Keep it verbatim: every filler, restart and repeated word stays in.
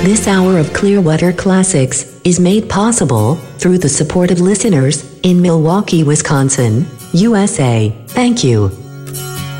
This hour of Clearwater Classics is made possible through the support of listeners in Milwaukee, Wisconsin, U S A. Thank you.